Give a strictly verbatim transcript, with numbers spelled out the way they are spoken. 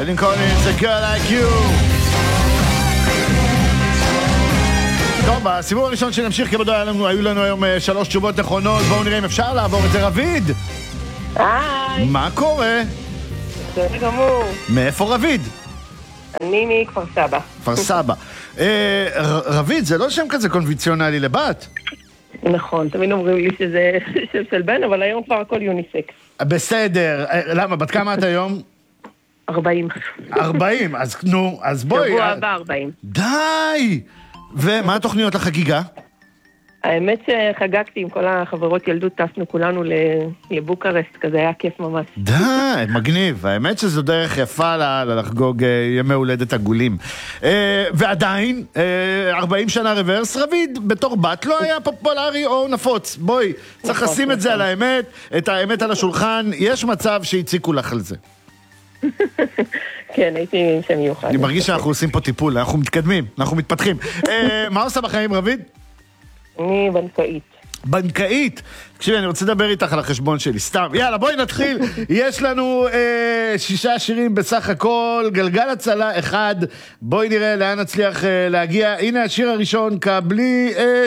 פילין קולינס, A Girl Like You. טוב, בסיבוב הראשון שנמשיך, כבודו, היו לנו היום שלוש תשובות נכונות. בואו נראה אם אפשר לעבור את זה. רביד, היי. מה קורה? בסדר גמור. מאיפה רביד? אני מכפר סבא. כפר סבא. אה, ר- רביד, זה לא שם כזה קונבנציונלי לבת. נכון, תמיד אומרים לי שזה שם של בן, אבל היום כבר הכל יוניסקס. בסדר, אה, למה? בת כמה את היום? ארבעים. ארבעים, אז נו, אז בואי. שבוע אה, הבא ארבעים. די! ומה התוכניות לחגיגה? האמת שחגגתי עם כל החברות ילדות, טסנו כולנו ל- לבוקרשט, כזה היה כיף ממש. די, מגניב. האמת שזו דרך יפה ל- לחגוג אה, ימי הולדת עגולים. אה, ועדיין, אה, ארבעים שנה רוורס, רביד, בתור בת לא היה פופולרי או נפוץ. בואי, צריך נכון, לשים את זה נכון. על האמת, את האמת על השולחן. יש מצב שהציקו לך על זה. כן, הייתי עם שם מיוחד. אני מרגיש שאנחנו עושים פה טיפול, אנחנו מתקדמים, אנחנו מתפתחים. אה, מה עושה בחיים, רביד? אני בנקאית. בנקאית. תקשיבי, אני רוצה לדבר איתך על החשבון שלי, סתם. יאללה, בואי נתחיל. יש לנו אה, שישה שירים בסך הכל, גלגל הצלה אחד. בואי נראה לאן נצליח אה, להגיע. הנה השיר הראשון, קבלי את